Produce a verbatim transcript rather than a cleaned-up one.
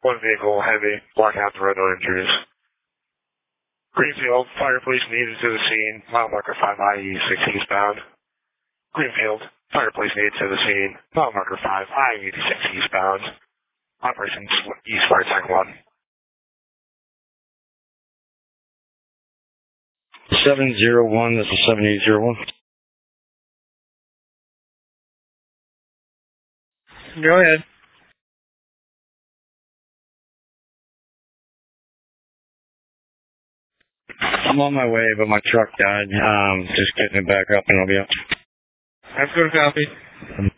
One vehicle, heavy, blocking out the road, no injuries. Greenfield, fire police needed to the scene, mile marker five I E six eastbound. Greenfield, fire police needed to the scene, mile marker five I E six eastbound. Operations East Fire Tank one. seven zero one, this is seven eight zero one. Go ahead. I'm on my way, but my truck died. Um, just getting it back up and I'll be up. That's good copy.